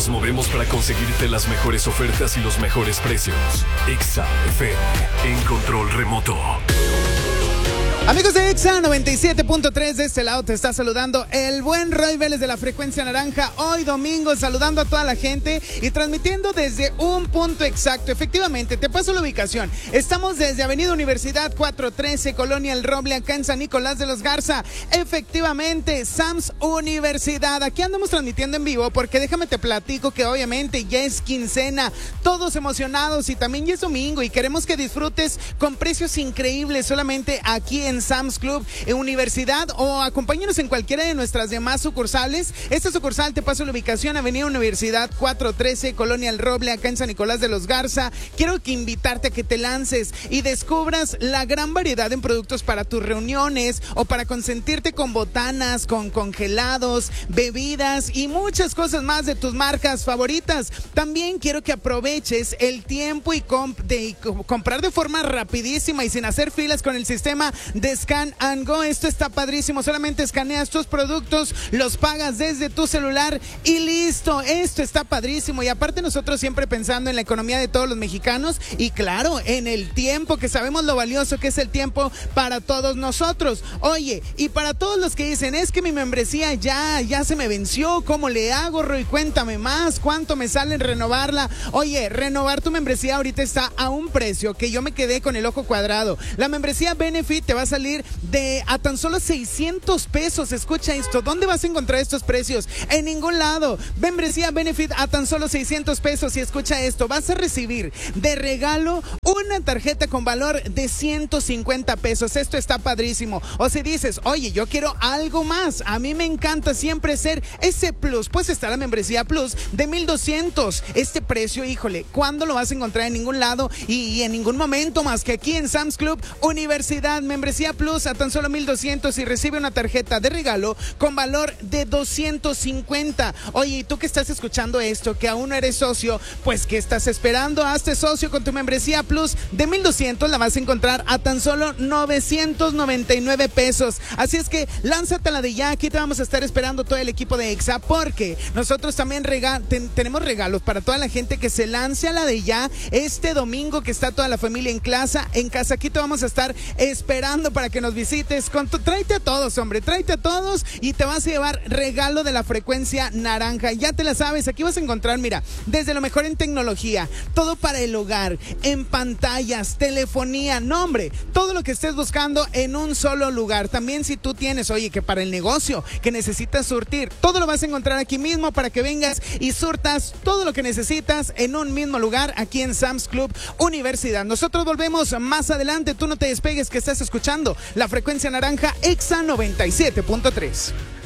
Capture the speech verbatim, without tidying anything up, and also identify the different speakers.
Speaker 1: nos movemos para conseguirte las mejores ofertas y los mejores precios. Exa F M, en control remoto.
Speaker 2: Amigos de Exa noventa y siete punto tres, de este lado te está saludando el buen Roy Vélez de la Frecuencia Naranja. Hoy domingo, saludando a toda la gente y transmitiendo desde un punto exacto. Efectivamente, te paso la ubicación. Estamos desde Avenida Universidad cuatrocientos trece, Colonia El Roble, acá en San Nicolás de los Garza. Efectivamente, Sam's Universidad. Aquí andamos transmitiendo en vivo porque déjame te platico que obviamente ya es quincena. Todos emocionados y también ya es domingo y queremos que disfrutes con precios increíbles solamente aquí en Sam's Club en Universidad, o acompáñanos en cualquiera de nuestras demás sucursales. Esta sucursal, te paso la ubicación, Avenida Universidad cuatrocientos trece, Colonia El Roble, acá en San Nicolás de los Garza. Quiero que invitarte a que te lances y descubras la gran variedad en productos para tus reuniones o para consentirte con botanas, con congelados, bebidas y muchas cosas más de tus marcas favoritas. También quiero que aproveches el tiempo y, comp de, y comprar de forma rapidísima y sin hacer filas con el sistema de Scan and Go. Esto está padrísimo. Solamente escaneas tus productos, los pagas desde tu celular y listo. Esto está padrísimo. Y aparte, nosotros siempre pensando en la economía de todos los mexicanos y claro, en el tiempo, que sabemos lo valioso que es el tiempo para todos nosotros. Oye, y para todos los que dicen, es que mi membresía ya, ya se me venció, ¿cómo le hago, Roy? Cuéntame más, ¿cuánto me sale en renovarla? Oye, renovar tu membresía ahorita está a un precio que yo me quedé con el ojo cuadrado. La membresía Benefit te va a salir de a tan solo seiscientos pesos. Escucha esto, ¿dónde vas a encontrar estos precios? En ningún lado. Membresía Benefit a tan solo seiscientos pesos. Y escucha esto, vas a recibir de regalo una tarjeta con valor de ciento cincuenta pesos. Esto está padrísimo. O si dices, oye, yo quiero algo más, a mí me encanta siempre ser ese plus, pues está la membresía Plus de mil doscientos. Este precio, híjole, ¿cuándo lo vas a encontrar? En ningún lado y, y en ningún momento más que aquí en Sam's Club Universidad. Membresía Plus a tan solo mil doscientos y recibe una tarjeta de regalo con valor de doscientos cincuenta. Oye, ¿y tú que estás escuchando esto, que aún no eres socio? Pues ¿qué estás esperando? Hazte socio con tu membresía Plus de mil doscientos. La vas a encontrar a tan solo novecientos noventa y nueve pesos. Así es que lánzatela de ya. Aquí te vamos a estar esperando todo el equipo de Exa, porque nosotros también rega ten tenemos regalos para toda la gente que se lance a la de ya este domingo, que está toda la familia en casa. En casa, aquí te vamos a estar esperando para que nos visites. Con tu, tráete a todos, hombre, tráete a todos y te vas a llevar regalo de la Frecuencia Naranja. Ya te la sabes, aquí vas a encontrar, mira, desde lo mejor en tecnología, todo para el hogar, en pantallas, telefonía, no, hombre, todo lo que estés buscando en un solo lugar. También si tú tienes, oye, que para el negocio, que necesitas surtir, todo lo vas a encontrar aquí mismo para que vengas y surtas todo lo que necesitas en un mismo lugar, aquí en Sam's Club Universidad. Nosotros volvemos más adelante, tú no te despegues, que estás escuchando la Frecuencia Naranja, Exa noventa y siete punto tres.